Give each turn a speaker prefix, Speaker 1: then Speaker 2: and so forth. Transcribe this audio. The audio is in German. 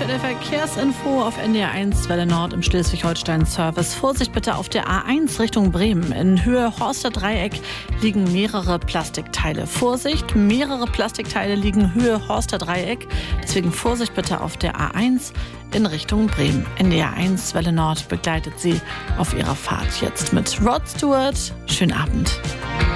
Speaker 1: aktuelle Verkehrsinfo auf NDR1 Welle Nord im Schleswig-Holstein-Service. Vorsicht bitte auf der A1 Richtung Bremen. In Höhe Horster-Dreieck liegen mehrere Plastikteile. Vorsicht, mehrere Plastikteile liegen Höhe Horster-Dreieck. Deswegen Vorsicht bitte auf der A1 in Richtung Bremen. NDR1 Welle Nord begleitet Sie auf Ihrer Fahrt jetzt mit Rod Stewart. Schönen Abend.